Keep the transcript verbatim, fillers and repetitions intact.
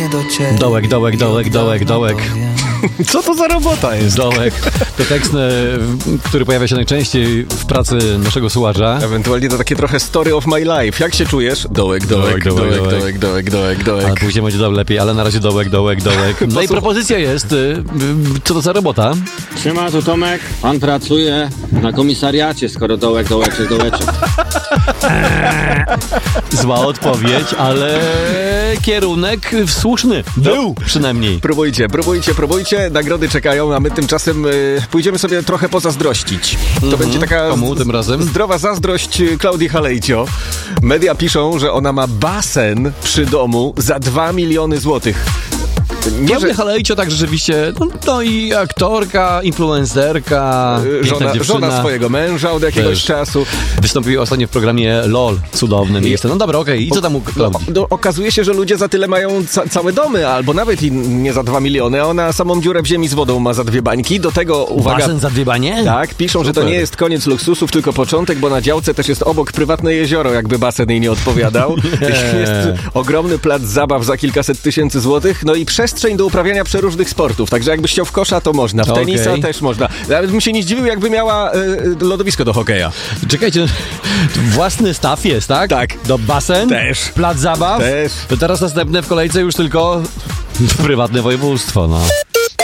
nie do ciebie. Dołek, dołek, dołek, dołek, dołek. Co to za robota jest? Dołek. To tekst, który pojawia się najczęściej w pracy naszego słuchacza. Ewentualnie to takie trochę story of my life. Jak się czujesz? Dołek, dołek, dołek, dołek, dołek, dołek, dołek, dołek. Ale później będzie dobrze lepiej, ale na razie dołek, dołek, dołek. No i propozycja jest, co to za robota? Siema, tu Tomek. Pan pracuje na komisariacie, skoro dołek, dołeczek, dołeczek. Zła odpowiedź, ale kierunek słuszny. Był przynajmniej. Próbujcie, próbujcie, próbujcie. Nagrody czekają, a my tymczasem y, pójdziemy sobie trochę pozazdrościć. To mm-hmm. będzie taka Komu tym razem? zdrowa zazdrość Klaudii Halejcio. Media piszą, że ona ma basen przy domu za dwa miliony złotych. Klaudia Halejcio tak rzeczywiście, no, no i aktorka, influencerka, żona, żona swojego męża od jakiegoś Też. czasu. Wystąpiła ostatnio w programie LOL, cudownym miejscem. No dobra, okej, okay. I co tam u Klaudii? No, okazuje się, że ludzie za tyle mają ca- całe domy, albo nawet i nie za dwa miliony, a ona samą dziurę w ziemi z wodą ma za dwie bańki. Do tego, uwaga... Basen za dwie banie? Tak, piszą, Super. że to nie jest koniec luksusów, tylko początek, bo na działce też jest obok prywatne jezioro, jakby basen jej nie odpowiadał. Jest ogromny plac zabaw za kilkaset tysięcy złotych, no i przestrzeń do uprawiania przeróżnych sportów. Także jakbyś chciał w kosza, to można. W tenisa okay. też można. Nawet bym się nie zdziwił, jakby miała y, lodowisko do hokeja. Czekajcie, własny staw jest, tak? Tak. Do basen? Też. Plac zabaw? Też. To teraz następne w kolejce już tylko prywatne województwo, no.